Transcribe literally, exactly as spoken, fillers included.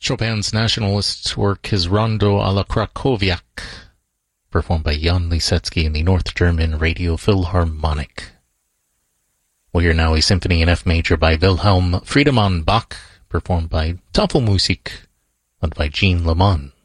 Chopin's nationalist work is Rondo alla Krakowiak, performed by Jan Lisetsky in the North German Radio Philharmonic. We'll hear now a symphony in F major by Wilhelm Friedemann Bach, performed by Tafelmusik, led by Jean Lemon.